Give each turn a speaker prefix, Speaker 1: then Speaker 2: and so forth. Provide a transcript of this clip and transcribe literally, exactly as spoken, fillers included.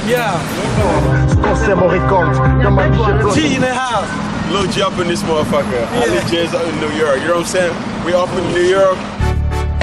Speaker 1: Yeah. T in the house.
Speaker 2: Lil J up in this motherfucker. Yeah. I live J's in New York. You know what I'm saying? We off in New York.